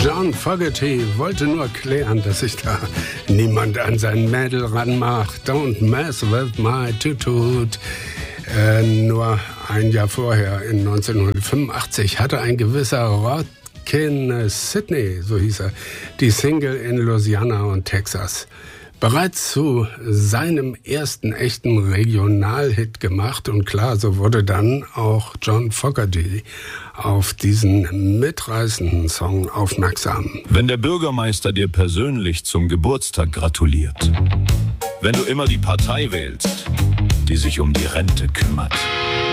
John Fogerty wollte nur klären, dass sich da niemand an sein Mädel ranmacht. Don't mess with my Tutut. Nur ein Jahr vorher, in 1985, hatte ein gewisser Rodkin Sidney, so hieß er, die Single in Louisiana und Texas bereits zu seinem ersten echten Regionalhit gemacht. Und klar, so wurde dann auch John Fogerty auf diesen mitreißenden Song aufmerksam. Wenn der Bürgermeister dir persönlich zum Geburtstag gratuliert, wenn du immer die Partei wählst, die sich um die Rente kümmert,